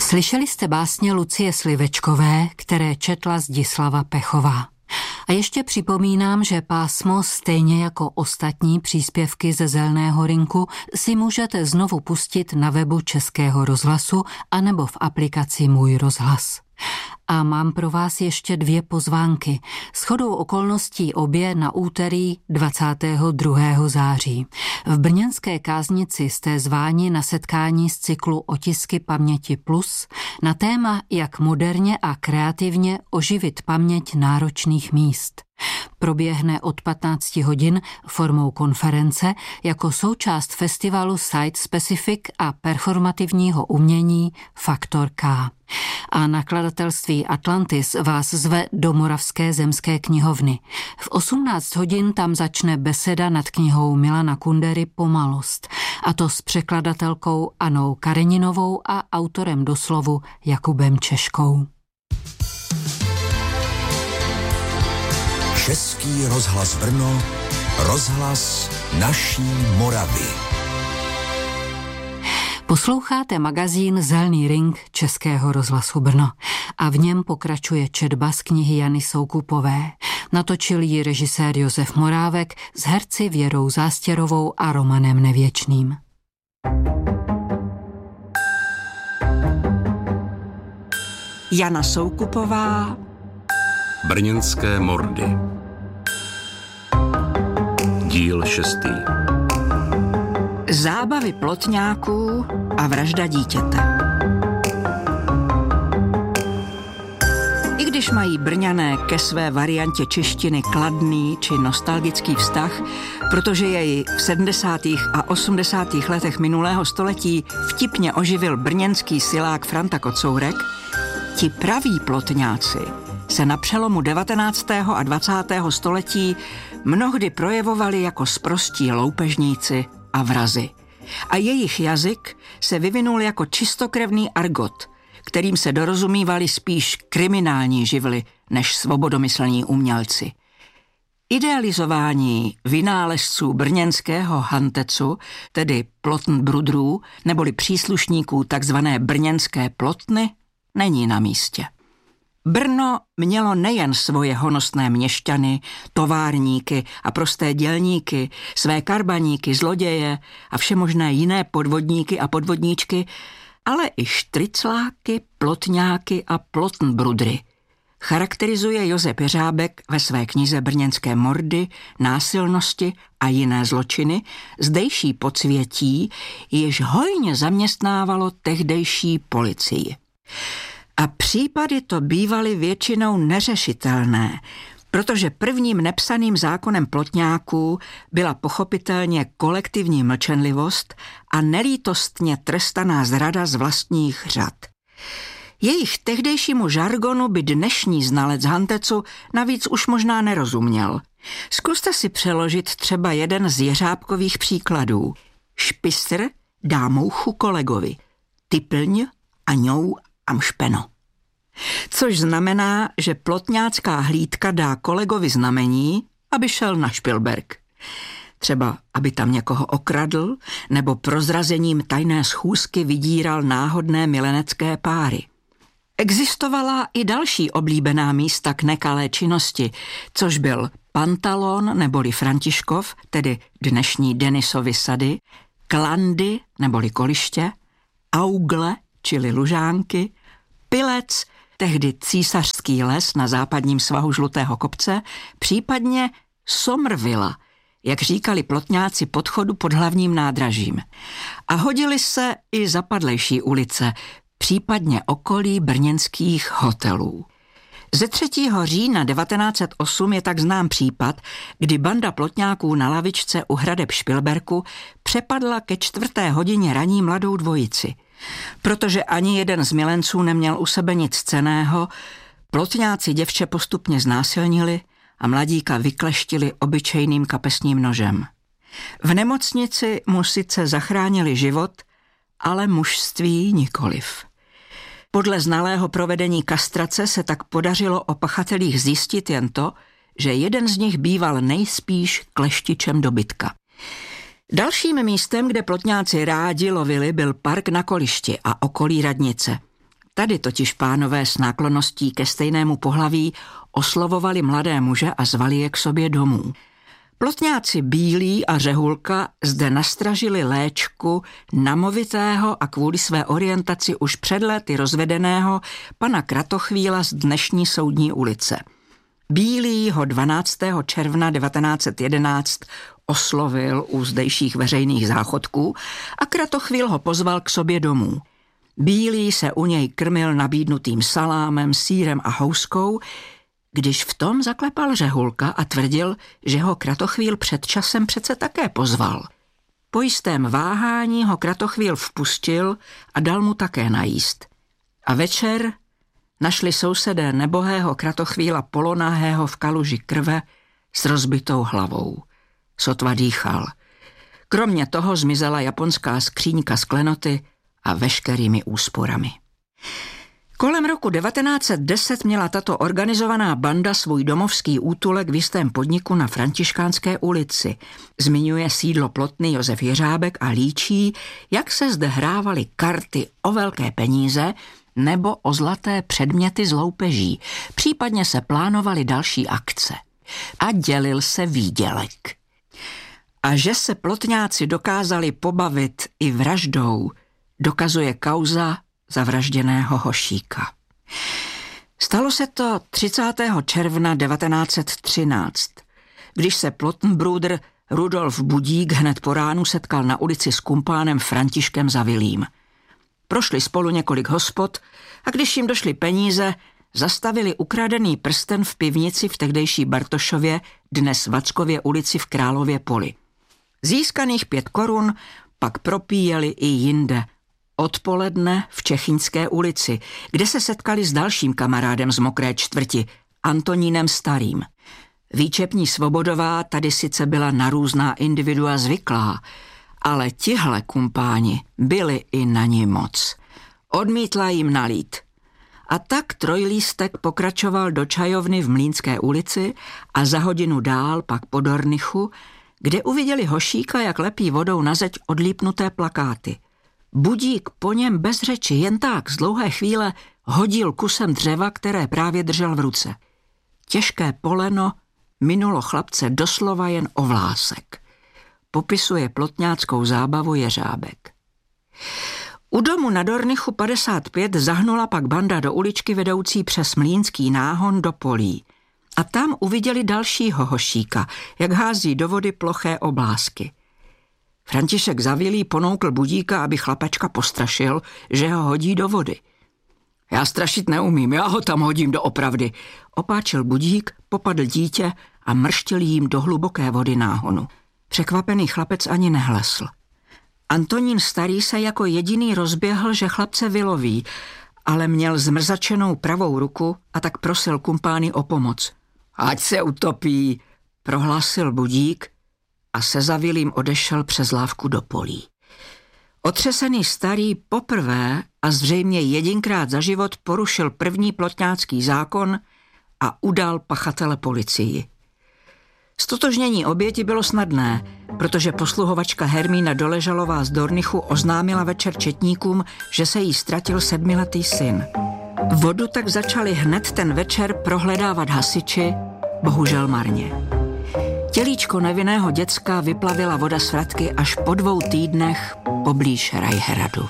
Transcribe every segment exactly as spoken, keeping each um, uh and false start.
Slyšeli jste básně Lucie Slivečkové, které četla Zdislava Pechová. A ještě připomínám, že pásmo, stejně jako ostatní příspěvky ze Zeleného rynku, si můžete znovu pustit na webu Českého rozhlasu anebo v aplikaci Můj rozhlas. A mám pro vás ještě dvě pozvánky. Shodou okolností obě na úterý dvacátého druhého září. V brněnské Káznici jste zváni na setkání z cyklu Otisky paměti plus na téma, jak moderně a kreativně oživit paměť náročných míst. Proběhne od patnácti hodin formou konference jako součást festivalu Site Specific a performativního umění Faktor K. A nakladatelství Atlantis vás zve do Moravské zemské knihovny. V osmnáct hodin tam začne beseda nad knihou Milana Kundery Pomalost, a to s překladatelkou Anou Kareninovou a autorem doslovu Jakubem Češkou. Český rozhlas Brno, rozhlas naší Moravy. Posloucháte magazín Zelený ring Českého rozhlasu Brno a v něm pokračuje četba z knihy Jany Soukupové. Natočil ji režisér Josef Morávek s herci Věrou Zástěrovou a Romanem Nevěčným. Jana Soukupová, Brněnské mordy. Díl šestý. Zábavy plotňáků a vražda dítěte. I když mají Brňané ke své variantě češtiny kladný či nostalgický vztah, protože jej v sedmdesátých a osmdesátých letech minulého století vtipně oživil brněnský silák Franta Kocourek, ti praví plotňáci se na přelomu devatenáctého a dvacátého století mnohdy projevovali jako sprostí loupežníci a vrazi. A jejich jazyk se vyvinul jako čistokrevný argot, kterým se dorozumívali spíš kriminální živly než svobodomyslní umělci. Idealizování vynálezců brněnského hantecu, tedy plotnbrudrů, neboli příslušníků takzvané brněnské plotny, není na místě. Brno mělo nejen svoje honosné měšťany, továrníky a prosté dělníky, své karbaníky, zloděje a všemožné jiné podvodníky a podvodníčky, ale i štricláky, plotňáky a plotnbrudry. Charakterizuje Josef Jeřábek ve své knize Brněnské mordy, násilnosti a jiné zločiny zdejší podsvětí, jež hojně zaměstnávalo tehdejší policii. A případy to bývaly většinou neřešitelné, protože prvním nepsaným zákonem plotňáků byla pochopitelně kolektivní mlčenlivost a nelítostně trestaná zrada z vlastních řad. Jejich tehdejšímu žargonu by dnešní znalec hantecu navíc už možná nerozuměl. Zkuste si přeložit třeba jeden z Jeřábkových příkladů. Špisr dá mouchu kolegovi, typlň a ňou am špeno. Což znamená, že plotňácká hlídka dá kolegovi znamení, aby šel na Špilberk. Třeba, aby tam někoho okradl, nebo prozrazením tajné schůzky vydíral náhodné milenecké páry. Existovala i další oblíbená místa k nekalé činnosti, což byl Pantalon neboli Františkov, tedy dnešní Denisovy sady, Klandy neboli Koliště, Augle, čili Lužánky, Pilec, tehdy Císařský les na západním svahu Žlutého kopce, případně Somrvilla, jak říkali plotňáci podchodu pod hlavním nádražím. A hodily se i zapadlejší ulice, případně okolí brněnských hotelů. Ze třetího října devatenáct set osm je tak znám případ, kdy banda plotňáků na lavičce u hradeb Špilberku přepadla ke čtvrté hodině raní mladou dvojici. Protože ani jeden z milenců neměl u sebe nic cenného, plotňáci děvče postupně znásilnili a mladíka vykleštili obyčejným kapesním nožem. V nemocnici mu sice zachránili život, ale mužství nikoliv. Podle znalého provedení kastrace se tak podařilo o pachatelích zjistit jen to, že jeden z nich býval nejspíš kleštičem dobytka. Dalším místem, kde plotňáci rádi lovili, byl park na Kolišti a okolí radnice. Tady totiž pánové s náklonností ke stejnému pohlaví oslovovali mladé muže a zvali je k sobě domů. Plotňáci Bílý a Řehulka zde nastražili léčku namovitého a kvůli své orientaci už před lety rozvedeného pana Kratochvíla z dnešní Soudní ulice. Bílý ho dvanáctého června devatenáct set jedenáct oslovil u zdejších veřejných záchodků a Kratochvíl ho pozval k sobě domů. Bílý se u něj krmil nabídnutým salámem, sýrem a houskou, když v tom zaklepal Řehulka a tvrdil, že ho Kratochvíl před časem přece také pozval. Po jistém váhání ho Kratochvíl vpustil a dal mu také najíst. A večer našli sousedé nebohého Kratochvíla polonahého v kaluži krve s rozbitou hlavou. Sotva dýchal. Kromě toho zmizela japonská skříňka z klenoty a veškerými úsporami. Kolem roku devatenáct set deset měla tato organizovaná banda svůj domovský útulek v jistém podniku na Františkánské ulici. Zmiňuje sídlo Plotny Josef Jeřábek a líčí, jak se zde hrávaly karty o velké peníze nebo o zlaté předměty z loupeží. Případně se plánovaly další akce. A dělil se výdělek. A že se plotňáci dokázali pobavit i vraždou, dokazuje kauza zavražděného Hošíka. Stalo se to třicátého června devatenáct set třináct, když se Plotnbruder Rudolf Budík hned po ránu setkal na ulici s kumpánem Františkem Zavilým. Prošli spolu několik hospod a když jim došly peníze, zastavili ukradený prsten v pivnici v tehdejší Bartošově, dnes Vackově ulici v Králově Poli. Získaných pět korun pak propíjeli i jinde. Odpoledne v Čechinské ulici, kde se setkali s dalším kamarádem z Mokré čtvrti, Antonínem Starým. Výčepní Svobodová tady sice byla na různá individua zvyklá, ale tihle kumpáni byli i na ní moc. Odmítla jim nalít. A tak trojlístek pokračoval do čajovny v Mlýnské ulici a za hodinu dál pak po Dornichu, kde uviděli Hošíka, jak lepí vodou na zeď odlípnuté plakáty. Budík po něm bez řeči jen tak z dlouhé chvíle hodil kusem dřeva, které právě držel v ruce. Těžké poleno minulo chlapce doslova jen o vlásek. Popisuje plotňáckou zábavu Jeřábek. U domu na Dornichu padesát pět zahnula pak banda do uličky vedoucí přes Mlýnský náhon do polí. A tam uviděli dalšího Hošíka, jak hází do vody ploché oblásky. František Zavilý ponoukl Budíka, aby chlapačka postrašil, že ho hodí do vody. Já strašit neumím, já ho tam hodím doopravdy. Opáčil Budík, popadl dítě a mrštil jím do hluboké vody náhonu. Překvapený chlapec ani nehlesl. Antonín Starý se jako jediný rozběhl, že chlapce vyloví, ale měl zmrzačenou pravou ruku a tak prosil kumpány o pomoc. Ať se utopí, prohlásil Budík a se Zavilým odešel přes lávku do polí. Otřesený Starý poprvé a zřejmě jedinkrát za život porušil první plotňácký zákon a udal pachatele policii. Stotožnění oběti bylo snadné, protože posluhovačka Hermína Doležalová z Dornichu oznámila večer četníkům, že se jí ztratil sedmiletý syn. Vodu tak začali hned ten večer prohledávat hasiči, bohužel marně. Tělíčko nevinného děcka vyplavila voda z vratky až po dvou týdnech poblíž Rajhradu.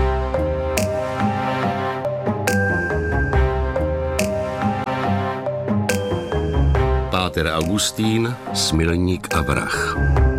Páter Augustín, Smilník a vrah.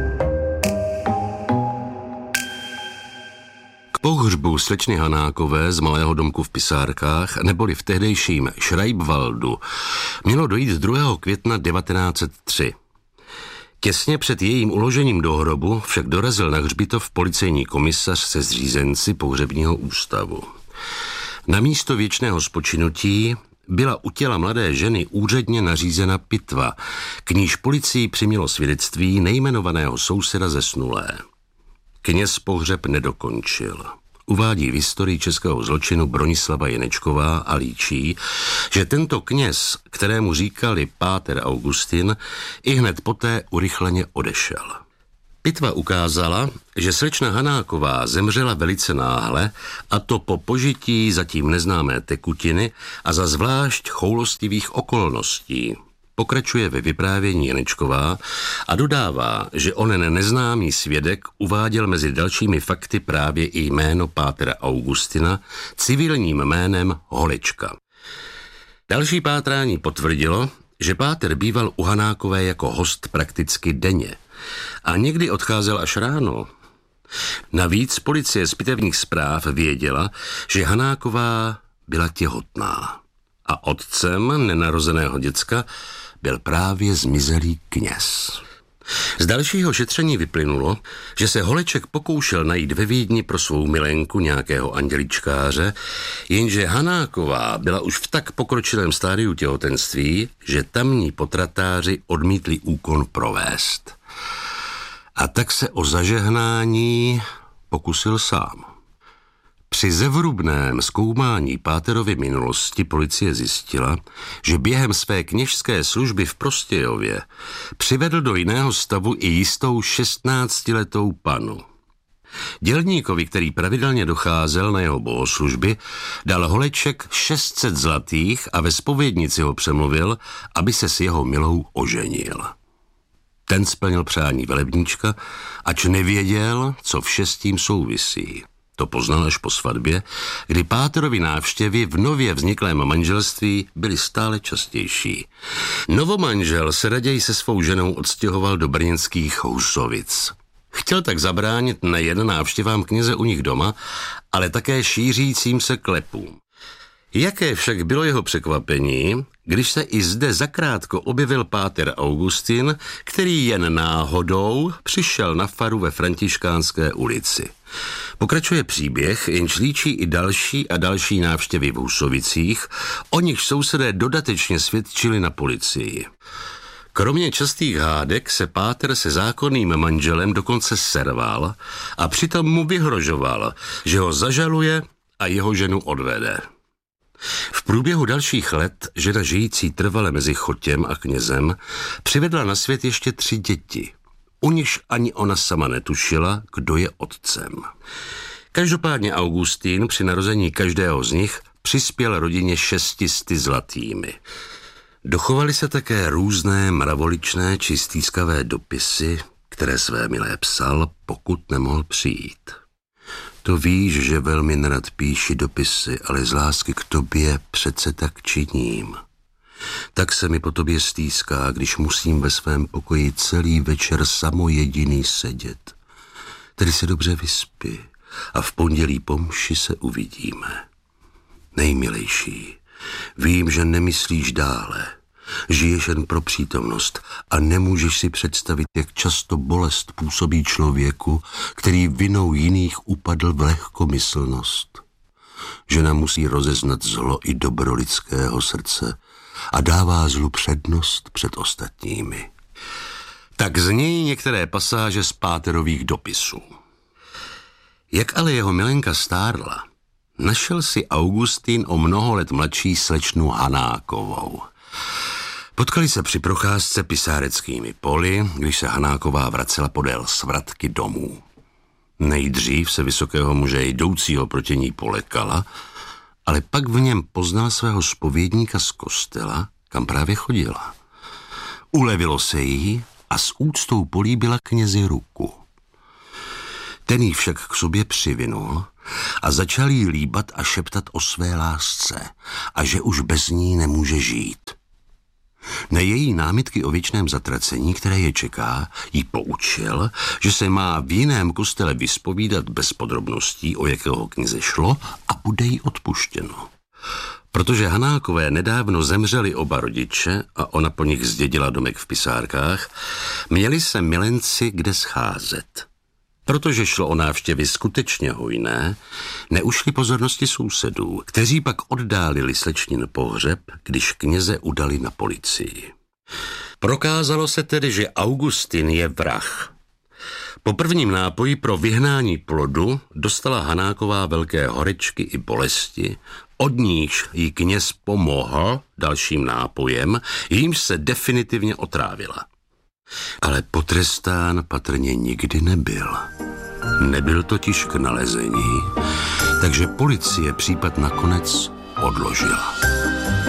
K pohřbu slečny Hanákové z malého domku v Pisárkách, neboli v tehdejším Šrajbvaldu, mělo dojít druhého května devatenáct set tři. Těsně před jejím uložením do hrobu však dorazil na hřbitov policejní komisař se zřízenci pohřebního ústavu. Na místo věčného spočinutí byla u těla mladé ženy úředně nařízena pitva, k níž policii přimělo svědectví nejmenovaného souseda zesnulé. Kněz pohřeb nedokončil. Uvádí v historii českého zločinu Bronislava Jenečková a líčí, že tento kněz, kterému říkali páter Augustin, i hned poté urychleně odešel. Pitva ukázala, že slečna Hanáková zemřela velice náhle, a to po požití zatím neznámé tekutiny a za zvlášť choulostivých okolností. Pokračuje ve vyprávění Janečková a dodává, že onen neznámý svědek uváděl mezi dalšími fakty právě i jméno pátera Augustina civilním jménem Holečka. Další pátrání potvrdilo, že páter býval u Hanákové jako host prakticky denně a někdy odcházel až ráno. Navíc policie z pitevních zpráv věděla, že Hanáková byla těhotná a otcem nenarozeného děcka byl právě zmizelý kněz. Z dalšího šetření vyplynulo, že se Holeček pokoušel najít ve Vídni pro svou milenku nějakého anděličkáře, jenže Hanáková byla už v tak pokročilém stádiu těhotenství, že tamní potratáři odmítli úkon provést. A tak se o zažehnání pokusil sám. Při zevrubném zkoumání páterovy minulosti policie zjistila, že během své kněžské služby v Prostějově přivedl do jiného stavu i jistou šestnáctiletou panu. Dělníkovi, který pravidelně docházel na jeho bohoslužby, dal Holeček šest set zlatých a ve zpovědnici ho přemluvil, aby se s jeho milou oženil. Ten splnil přání velebníčka, ač nevěděl, co vše s tím souvisí. To poznal až po svatbě, kdy páterovy návštěvy v nově vzniklém manželství byly stále častější. Novomanžel se raději se svou ženou odstěhoval do brněnských Husovic. Chtěl tak zabránit nejen návštěvám kněze u nich doma, ale také šířícím se klepům. Jaké však bylo jeho překvapení, když se i zde zakrátko objevil páter Augustin, který jen náhodou přišel na faru ve Františkánské ulici. Pokračuje příběh, jenž líčí i další a další návštěvy v Husovicích, o nichž sousedé dodatečně svědčili na policii. Kromě častých hádek se páter se zákonným manželem dokonce serval a přitom mu vyhrožoval, že ho zažaluje a jeho ženu odvede. V průběhu dalších let žena žijící trvale mezi Chotěm a knězem přivedla na svět ještě tři děti. U nichž ani ona sama netušila, kdo je otcem. Každopádně Augustín při narození každého z nich přispěl rodině šestisty zlatými. Dochovaly se také různé mravoličné či stýskavé dopisy, které své milé psal, pokud nemohl přijít. To víš, že velmi nerad píši dopisy, ale z lásky k tobě přece tak činím. Tak se mi po tobě stýská, když musím ve svém pokoji celý večer samo jediný sedět. Tedy se dobře vyspí a v pondělí po mši se uvidíme. Nejmilejší, vím, že nemyslíš dále. Žiješ jen pro přítomnost a nemůžeš si představit, jak často bolest působí člověku, který vinou jiných upadl v lehkomyslnost. Žena musí rozeznat zlo i dobro lidského srdce a dává zlu přednost před ostatními. Tak znějí některé pasáže z páterových dopisů. Jak ale jeho milenka stárla, našel si Augustín o mnoho let mladší slečnu Hanákovou. Potkali se při procházce pisáreckými poli, když se Hanáková vracela podél svratky domů. Nejdřív se vysokého muže jdoucího proti ní polekala, ale pak v něm poznala svého zpovědníka z kostela, kam právě chodila. Ulevilo se jí a s úctou políbila knězi ruku. Ten jí však k sobě přivinul a začal jí líbat a šeptat o své lásce a že už bez ní nemůže žít. Na její námitky o věčném zatracení, které je čeká, jí poučil, že se má v jiném kostele vyspovídat bez podrobností, o jakého kněze šlo, a bude jí odpuštěno. Protože Hanákové nedávno zemřeli oba rodiče a ona po nich zdědila domek v Pisárkách, měli se milenci kde scházet. Protože šlo o návštěvy skutečně hojné, neušli pozornosti sousedů, kteří pak oddálili slečnin pohřeb, když kněze udali na policii. Prokázalo se tedy, že Augustin je vrah. Po prvním nápoji pro vyhnání plodu dostala Hanáková velké horečky i bolesti, od níž jí kněz pomohl dalším nápojem, jímž se definitivně otrávila. Ale potrestán patrně nikdy nebyl. Nebyl totiž k nalezení, takže policie případ nakonec odložila.